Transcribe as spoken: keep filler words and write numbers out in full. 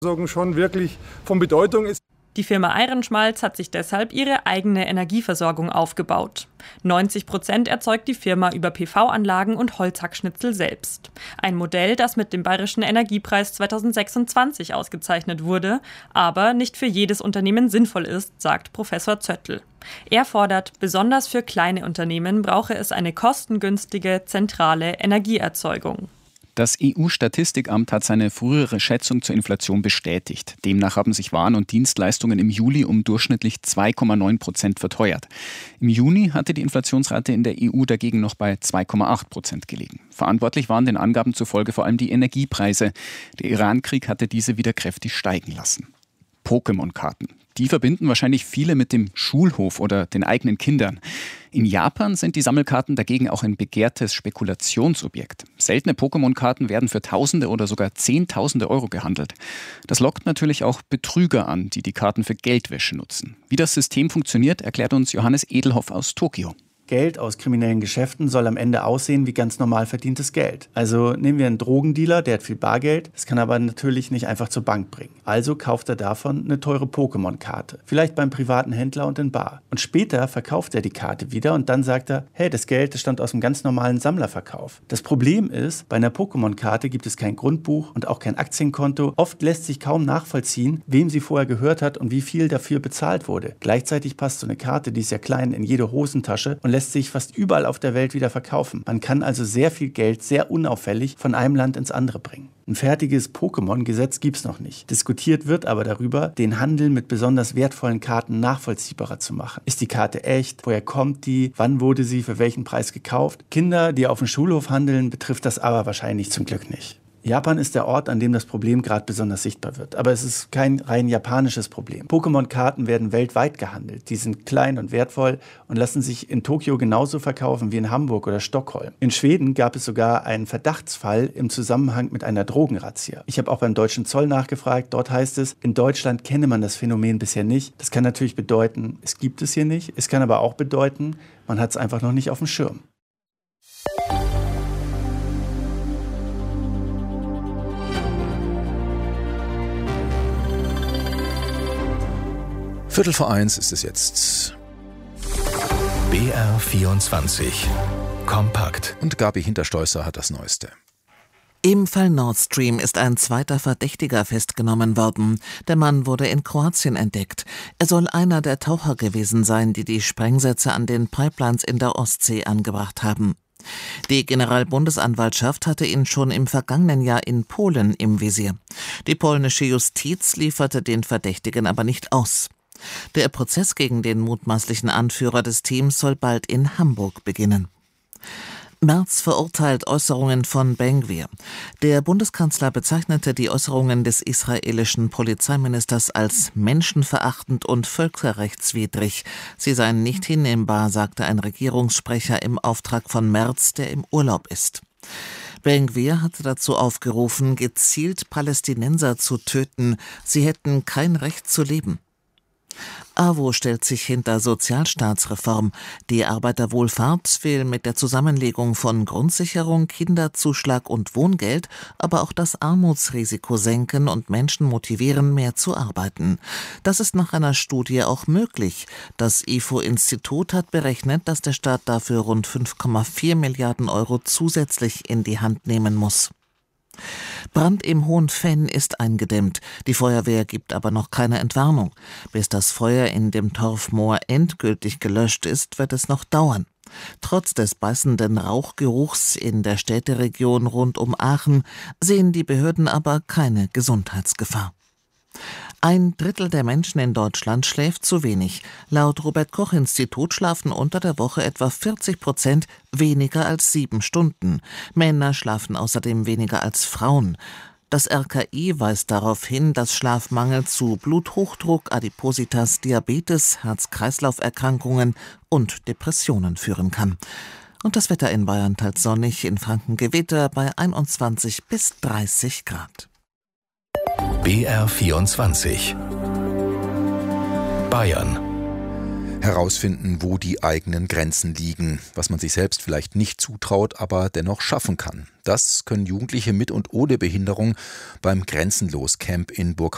schon wirklich von Bedeutung ist. Die Firma Eirenschmalz hat sich deshalb ihre eigene Energieversorgung aufgebaut. neunzig Prozent erzeugt die Firma über P V-Anlagen und Holzhackschnitzel selbst. Ein Modell, das mit dem Bayerischen Energiepreis zweitausendsechsundzwanzig ausgezeichnet wurde, aber nicht für jedes Unternehmen sinnvoll ist, sagt Professor Zöttl. Er fordert, besonders für kleine Unternehmen brauche es eine kostengünstige, zentrale Energieerzeugung. Das E U-Statistikamt hat seine frühere Schätzung zur Inflation bestätigt. Demnach haben sich Waren und Dienstleistungen im Juli um durchschnittlich zwei Komma neun Prozent verteuert. Im Juni hatte die Inflationsrate in der E U dagegen noch bei zwei Komma acht Prozent gelegen. Verantwortlich waren den Angaben zufolge vor allem die Energiepreise. Der Iran-Krieg hatte diese wieder kräftig steigen lassen. Pokémon-Karten. Die verbinden wahrscheinlich viele mit dem Schulhof oder den eigenen Kindern. In Japan sind die Sammelkarten dagegen auch ein begehrtes Spekulationsobjekt. Seltene Pokémon-Karten werden für Tausende oder sogar Zehntausende Euro gehandelt. Das lockt natürlich auch Betrüger an, die die Karten für Geldwäsche nutzen. Wie das System funktioniert, erklärt uns Johannes Edelhoff aus Tokio. Geld aus kriminellen Geschäften soll am Ende aussehen wie ganz normal verdientes Geld. Also nehmen wir einen Drogendealer, der hat viel Bargeld, das kann er aber natürlich nicht einfach zur Bank bringen. Also kauft er davon eine teure Pokémon-Karte, vielleicht beim privaten Händler und in Bar. Und später verkauft er die Karte wieder und dann sagt er, hey, das Geld, das stammt aus einem ganz normalen Sammlerverkauf. Das Problem ist, bei einer Pokémon-Karte gibt es kein Grundbuch und auch kein Aktienkonto. Oft lässt sich kaum nachvollziehen, wem sie vorher gehört hat und wie viel dafür bezahlt wurde. Gleichzeitig passt so eine Karte, die ist ja klein, in jede Hosentasche und lässt sich fast überall auf der Welt wieder verkaufen. Man kann also sehr viel Geld sehr unauffällig von einem Land ins andere bringen. Ein fertiges Pokémon-Gesetz gibt es noch nicht. Diskutiert wird aber darüber, den Handel mit besonders wertvollen Karten nachvollziehbarer zu machen. Ist die Karte echt? Woher kommt die? Wann wurde sie für welchen Preis gekauft? Kinder, die auf dem Schulhof handeln, betrifft das aber wahrscheinlich zum Glück nicht. Japan ist der Ort, an dem das Problem gerade besonders sichtbar wird. Aber es ist kein rein japanisches Problem. Pokémon-Karten werden weltweit gehandelt. Die sind klein und wertvoll und lassen sich in Tokio genauso verkaufen wie in Hamburg oder Stockholm. In Schweden gab es sogar einen Verdachtsfall im Zusammenhang mit einer Drogenrazzia. Ich habe auch beim deutschen Zoll nachgefragt. Dort heißt es, in Deutschland kenne man das Phänomen bisher nicht. Das kann natürlich bedeuten, es gibt es hier nicht. Es kann aber auch bedeuten, man hat es einfach noch nicht auf dem Schirm. Viertel vor eins ist es jetzt. B R vierundzwanzig. Kompakt. Und Gabi Hinterstoisser hat das Neueste. Im Fall Nord Stream ist ein zweiter Verdächtiger festgenommen worden. Der Mann wurde in Kroatien entdeckt. Er soll einer der Taucher gewesen sein, die die Sprengsätze an den Pipelines in der Ostsee angebracht haben. Die Generalbundesanwaltschaft hatte ihn schon im vergangenen Jahr in Polen im Visier. Die polnische Justiz lieferte den Verdächtigen aber nicht aus. Der Prozess gegen den mutmaßlichen Anführer des Teams soll bald in Hamburg beginnen. Merz verurteilt Äußerungen von Ben Gvir. Der Bundeskanzler bezeichnete die Äußerungen des israelischen Polizeiministers als menschenverachtend und völkerrechtswidrig. Sie seien nicht hinnehmbar, sagte ein Regierungssprecher im Auftrag von Merz, der im Urlaub ist. Ben Gvir hatte dazu aufgerufen, gezielt Palästinenser zu töten. Sie hätten kein Recht zu leben. A W O stellt sich hinter Sozialstaatsreform. Die Arbeiterwohlfahrt will mit der Zusammenlegung von Grundsicherung, Kinderzuschlag und Wohngeld aber auch das Armutsrisiko senken und Menschen motivieren, mehr zu arbeiten. Das ist nach einer Studie auch möglich. Das I F O-Institut hat berechnet, dass der Staat dafür rund fünf Komma vier Milliarden Euro zusätzlich in die Hand nehmen muss. Brand im Hohenfenn ist eingedämmt. Die Feuerwehr gibt aber noch keine Entwarnung. Bis das Feuer in dem Torfmoor endgültig gelöscht ist, wird es noch dauern. Trotz des beißenden Rauchgeruchs in der Städteregion rund um Aachen sehen die Behörden aber keine Gesundheitsgefahr. Ein Drittel der Menschen in Deutschland schläft zu wenig. Laut Robert-Koch-Institut schlafen unter der Woche etwa vierzig Prozent weniger als sieben Stunden. Männer schlafen außerdem weniger als Frauen. Das R K I weist darauf hin, dass Schlafmangel zu Bluthochdruck, Adipositas, Diabetes, Herz-Kreislauf-Erkrankungen und Depressionen führen kann. Und das Wetter in Bayern teils sonnig, in Franken Gewitter bei einundzwanzig bis dreißig Grad. B R vierundzwanzig. Bayern. Herausfinden, wo die eigenen Grenzen liegen, was man sich selbst vielleicht nicht zutraut, aber dennoch schaffen kann. Das können Jugendliche mit und ohne Behinderung beim Grenzenlos-Camp in Burg